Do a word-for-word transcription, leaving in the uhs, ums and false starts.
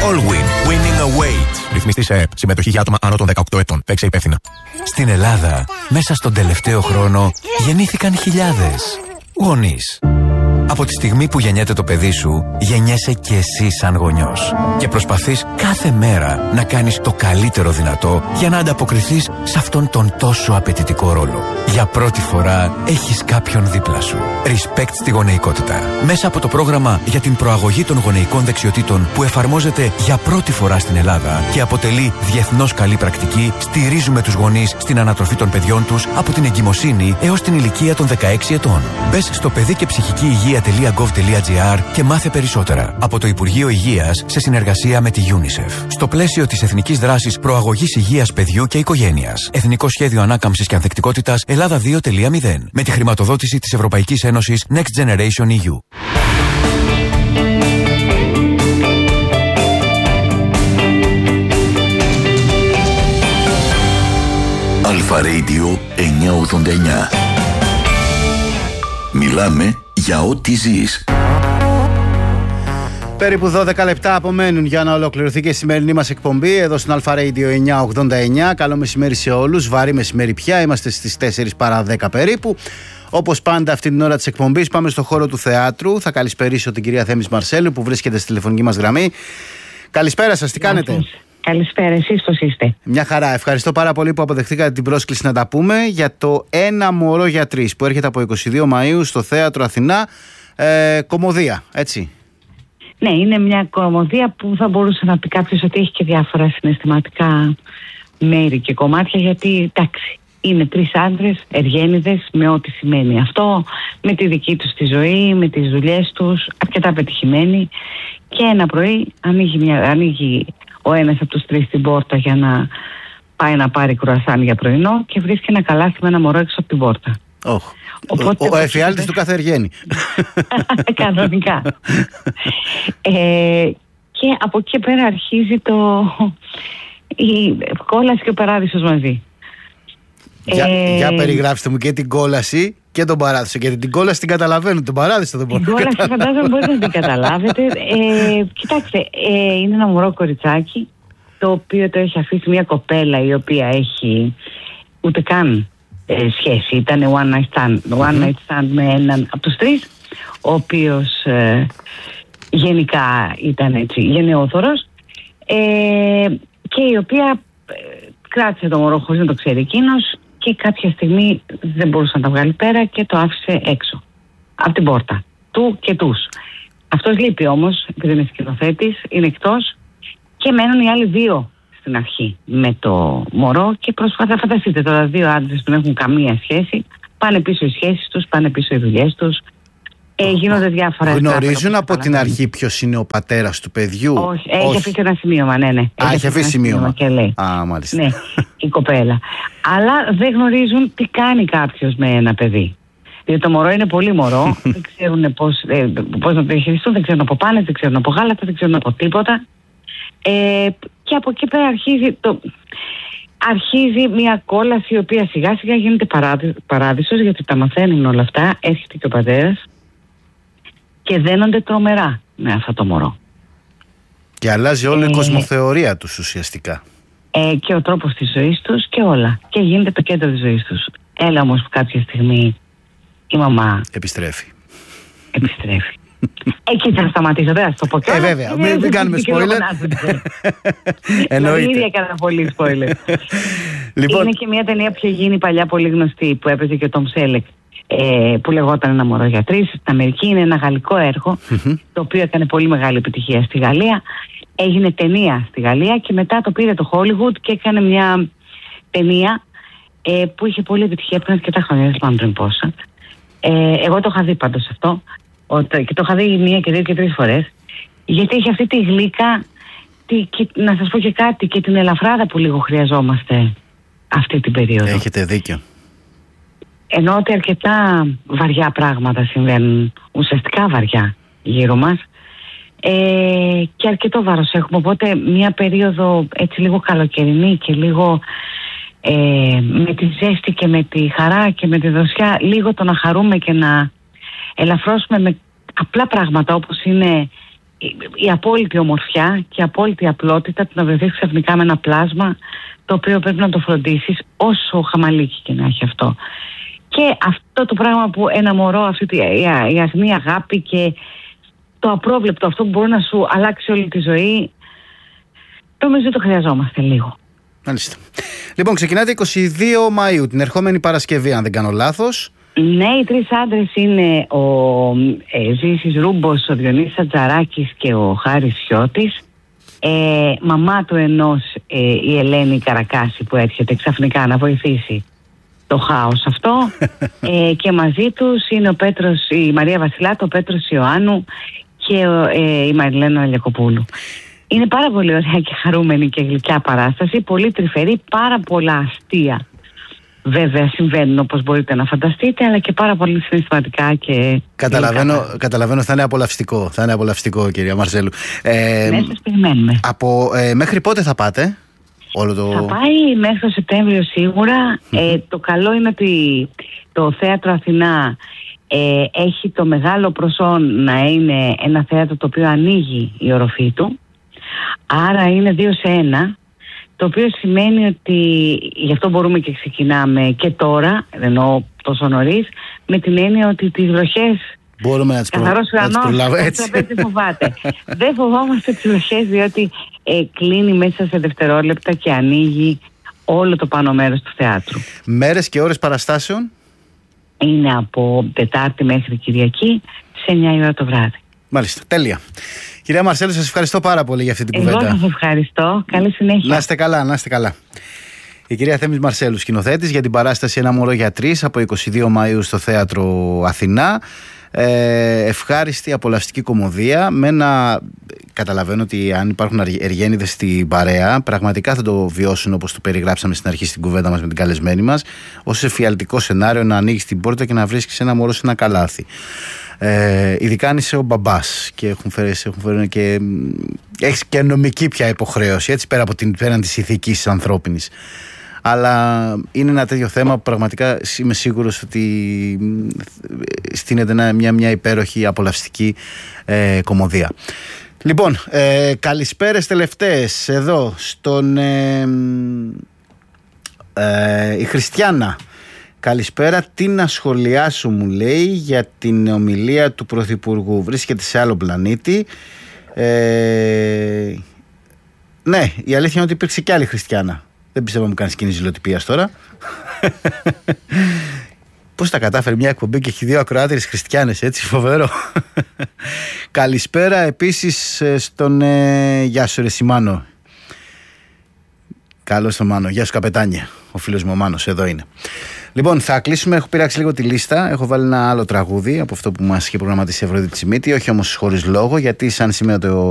Allwyn. Winning Awaits. Ρυθμιστή σε ΕΠ. Συμμετοχή για άτομα άνω των δεκαοκτώ ετών. Παίξε υπεύθυνα. Στην Ελλάδα, μέσα στον τελευταίο χρόνο, γεννήθηκαν χιλιάδες γονείς. Από τη στιγμή που γεννιέται το παιδί σου, γεννιέσαι και εσύ σαν γονιός. Και προσπαθείς κάθε μέρα να κάνεις το καλύτερο δυνατό για να ανταποκριθείς σε αυτόν τον τόσο απαιτητικό ρόλο. Για πρώτη φορά έχεις κάποιον δίπλα σου. Respect στη γονεϊκότητα. Μέσα από το πρόγραμμα για την προαγωγή των γονεϊκών δεξιοτήτων που εφαρμόζεται για πρώτη φορά στην Ελλάδα και αποτελεί διεθνώς καλή πρακτική, στηρίζουμε τους γονείς στην ανατροφή των παιδιών τους από την εγκυμοσύνη έως την ηλικία των δεκαέξι ετών. Μπες στο παιδί και ψυχική υγεία .gov.gr και μάθε περισσότερα. Από το Υπουργείο Υγείας σε συνεργασία με τη UNICEF. Στο πλαίσιο της Εθνικής Δράσης Προαγωγής Υγείας Παιδιού και Οικογένειας. Εθνικό Σχέδιο Ανάκαμψης και Ανθεκτικότητας Ελλάδα δύο τελεία μηδέν. Με τη χρηματοδότηση της Ευρωπαϊκής Ένωσης Next Generation ι γιου. Αλφα Radio εννιακόσια ογδόντα εννιά. Μιλάμε για ό,τι ζεις. Περίπου δώδεκα λεπτά απομένουν για να ολοκληρωθεί και η σημερινή μας εκπομπή εδώ στην Αλφα Radio εννιακόσια ογδόντα εννιά. Καλό μεσημέρι σε όλους. Βαρύ μεσημέρι πια. Είμαστε στις τέσσερις παρά δέκα περίπου. Όπως πάντα, αυτή την ώρα της εκπομπής πάμε στο χώρο του θεάτρου. Θα καλησπερίσω την κυρία Θέμης Μαρσέλου που βρίσκεται στη τηλεφωνική μας γραμμή. Καλησπέρα σας, τι κάνετε? Καλησπέρα, εσείς πώς είστε? Μια χαρά. Ευχαριστώ πάρα πολύ που αποδεχτήκατε την πρόσκληση να τα πούμε για το Ένα μωρό για τρεις που έρχεται από είκοσι δύο Μαΐου στο Θέατρο Αθηνά. Ε, κωμωδία, έτσι. Ναι, είναι μια κωμωδία που θα μπορούσε να πει κάποιος ότι έχει και διάφορα συναισθηματικά μέρη και κομμάτια, γιατί εντάξει, είναι τρεις άντρες, εργένιδες, με ό,τι σημαίνει αυτό, με τη δική τους τη ζωή, με τις δουλειές τους, αρκετά πετυχημένοι, και ένα πρωί ανοίγει, μια, ανοίγει ο ένας από τους τρεις την πόρτα για να πάει να πάρει κρουασάν για πρωινό και βρίσκει ένα καλάθι με ένα μωρό έξω από την πόρτα. Oh. Οπότε, ο ο εφιάλτης του κάθε εργένη. Κανονικά. ε, και από εκεί πέρα αρχίζει το η κόλαση και ο παράδεισος μαζί. Για, ε, για περιγράψτε μου και την κόλαση και τον παράδεισο. Γιατί την κόλαση την καταλαβαίνω, τον παράδεισο δεν μπορώ. Την κόλαση φαντάζομαι μπορείτε να την καταλάβετε. ε, Κοιτάξτε, ε, είναι ένα μωρό κοριτσάκι το οποίο το έχει αφήσει μια κοπέλα η οποία έχει ούτε καν ε, σχέση. Ήταν one night stand, one night stand με έναν από τους τρεις, ο οποίος ε, γενικά ήταν έτσι γενναιόθωρος, ε, και η οποία ε, κράτησε το μωρό χωρίς να το ξέρει εκείνος και κάποια στιγμή δεν μπορούσε να τα βγάλει πέρα και το άφησε έξω από την πόρτα του και τους. Αυτός λείπει όμως, επειδή είναι σκηνοθέτης, είναι εκτός και μένουν οι άλλοι δύο στην αρχή με το μωρό και προσπαθούν, φανταστείτε τώρα, δύο άντρες που δεν έχουν καμία σχέση, πάνε πίσω οι σχέσεις τους, πάνε πίσω οι δουλειές τους. Ε, γίνονται διάφορα. Γνωρίζουν από την αρχή ποιος είναι ο πατέρας του παιδιού? Όχι, έχει Όχι. αφήσει ένα σημείωμα, ναι, ναι. Α, έχει αφήσει σημείωμα. Και λέει. Α, μάλιστα. Ναι, η κοπέλα. Αλλά δεν γνωρίζουν τι κάνει κάποιος με ένα παιδί. Γιατί το μωρό είναι πολύ μωρό, δεν ξέρουν πώς, ε, πώς να το διαχειριστούν, δεν ξέρουν από πάνες, δεν ξέρουν από γάλατα, δεν ξέρουν από τίποτα. Ε, και από εκεί πέρα αρχίζει, το, αρχίζει μια κόλαση η οποία σιγά σιγά γίνεται παράδει, παράδεισος, γιατί τα μαθαίνουν όλα αυτά, έρχεται και ο πατέρας και δένονται τρομερά με αυτό το μωρό. Και αλλάζει όλη ε, η κοσμοθεωρία τους ουσιαστικά. Ε, και ο τρόπος της ζωής τους και όλα. Και γίνεται το κέντρο της ζωής τους. Έλα όμως που κάποια στιγμή η μαμά επιστρέφει. Επιστρέφει. Εκεί θα σταματήσω, δεν θα το πω κιόλας. Ε, βέβαια, μην, μην, μην κάνουμε spoiler. Εννοείται. Η ίδια έκανα πολύ spoiler. Λοιπόν, είναι και μια ταινία που είχε γίνει παλιά πολύ γνωστή, που έπαιζε και ο Τόμ Σέλεκ, ε, που λεγόταν Ένα μωρό για τρεις. Στην Αμερική είναι ένα γαλλικό έργο, το οποίο έκανε πολύ μεγάλη επιτυχία στη Γαλλία. Έγινε ταινία στη Γαλλία και μετά το πήρε το Hollywood και έκανε μια ταινία ε, που είχε πολύ επιτυχία πριν αρκετά χρόνια, δεν θυμάμαι πριν πόσα. Ε, εγώ το είχα δει πάντως αυτό, και το είχα δει μία και δύο και τρεις φορές, γιατί είχε αυτή τη γλύκα, τη, και, να σας πω και κάτι, και την ελαφράδα που λίγο χρειαζόμαστε αυτή την περίοδο. Έχετε δίκιο. Ενώ ότι αρκετά βαριά πράγματα συμβαίνουν, ουσιαστικά βαριά γύρω μας, ε, και αρκετό βάρος έχουμε, οπότε μία περίοδο έτσι λίγο καλοκαιρινή και λίγο ε, με τη ζέστη και με τη χαρά και με τη δροσιά, λίγο το να χαρούμε και να ελαφρώσουμε με απλά πράγματα όπως είναι η απόλυτη ομορφιά και η απόλυτη απλότητα του να βρεθείς ξαφνικά με ένα πλάσμα το οποίο πρέπει να το φροντίσεις όσο χαμαλίκι και να έχει αυτό. Και αυτό το πράγμα που ένα μωρό, αυτή η, η, η αγνή αγάπη και το απρόβλεπτο, αυτό που μπορεί να σου αλλάξει όλη τη ζωή, νομίζω το χρειαζόμαστε λίγο. Μάλιστα. Λοιπόν, ξεκινάτε εικοστή δεύτερη Μαΐου, την ερχόμενη Παρασκευή, αν δεν κάνω λάθος. Ναι, οι τρεις άντρες είναι ο ε, Ζήσης Ρούμπος, ο Διονύσης Ατζαράκης και ο Χάρης Φιώτης. Ε, μαμά του ενός ε, η Ελένη Καρακάση που έρχεται ξαφνικά να βοηθήσει το χάος αυτό. ε, και μαζί τους είναι ο Πέτρος, η Μαρία Βασιλάτου, ο Πέτρος Ιωάννου και ο, ε, η Μαριλένα Αλιακοπούλου. Είναι πάρα πολύ ωραία και χαρούμενη και γλυκιά παράσταση, πολύ τρυφερή, πάρα πολλά αστεία. Βέβαια συμβαίνουν όπως μπορείτε να φανταστείτε, αλλά και πάρα πολύ συναισθηματικά και... Καταλαβαίνω, καταλαβαίνω θα είναι απολαυστικό, θα είναι απολαυστικό, κυρία Μαρσέλου. Ε, ναι, σας περιμένουμε. Από, ε, μέχρι πότε θα πάτε? Όλο το... Θα πάει μέχρι το Σεπτέμβριο σίγουρα. ε, το καλό είναι ότι το Θέατρο Αθηνά ε, έχει το μεγάλο προσόν να είναι ένα θέατρο το οποίο ανοίγει η οροφή του. Άρα είναι δύο σε ένα, το οποίο σημαίνει ότι γι' αυτό μπορούμε και ξεκινάμε και τώρα, εννοώ τόσο νωρίς, με την έννοια ότι τις βροχές, μπορούμε να τις, προ... να τις προλάβουμε έτσι. Δεν φοβάται. Δεν φοβόμαστε τις βροχές, διότι ε, κλείνει μέσα σε δευτερόλεπτα και ανοίγει όλο το πάνω μέρος του θεάτρου. Μέρες και ώρες παραστάσεων? Είναι από Τετάρτη μέχρι Κυριακή σε εννιά η ώρα το βράδυ. Μάλιστα, τέλεια. Κυρία Μαρσέλου, σας ευχαριστώ πάρα πολύ για αυτή την κουβέντα. Εγώ σας ευχαριστώ. Καλή συνέχεια. Να είστε καλά, να είστε καλά. Η κυρία Θέμης Μαρσέλου, σκηνοθέτης για την παράσταση Ένα μωρό για τρεις από εικοστή δεύτερη Μαΐου στο Θέατρο Αθηνά. Ε, ευχάριστη, απολαυστική κωμωδία. Με ένα... Καταλαβαίνω ότι αν υπάρχουν εργένιδες στην παρέα, πραγματικά θα το βιώσουν όπως το περιγράψαμε στην αρχή στην κουβέντα μας με την καλεσμένη μας, ως εφιαλτικό σενάριο να ανοίγεις την πόρτα και να βρίσκεις ένα μωρό σε ένα καλάθι. Ε, ειδικά αν είσαι ο μπαμπάς και έχουν φέρει, έχουν φέρει και έχεις και νομική πια υποχρέωση, έτσι, πέρα από την πέραν της ηθικής ανθρώπινης. Αλλά είναι ένα τέτοιο θέμα που πραγματικά είμαι σίγουρος ότι στείνεται μια, μια υπέροχη απολαυστική ε, κωμωδία. Λοιπόν, ε, καλησπέρες τελευταίες εδώ στον ε, ε, η Χριστιάνα. Καλησπέρα, τι να σχολιάσω, μου λέει, για την ομιλία του Πρωθυπουργού. Βρίσκεται σε άλλο πλανήτη. Ε, ναι, η αλήθεια είναι ότι υπήρξε και άλλη Χριστιάνα. Δεν πιστεύω να μου κάνεις κίνηση ζηλοτυπίας τώρα. Πώς τα κατάφερε μια εκπομπή και έχει δύο ακροάτερες χριστιάνες, έτσι, φοβερό. Καλησπέρα επίσης στον ε, γεια σου ρε Σιμάνο. Καλώς τον Μάνο, γεια σου καπετάνια. Ο φίλος μου ο Μάνος εδώ είναι. Λοιπόν, θα κλείσουμε, έχω πειράξει λίγο τη λίστα. Έχω βάλει ένα άλλο τραγούδι από αυτό που μας είχε προγραμματίσει η Ευρωδίτη Τσιμίτη, όχι όμως χωρίς λόγο, γιατί σαν σήμερα το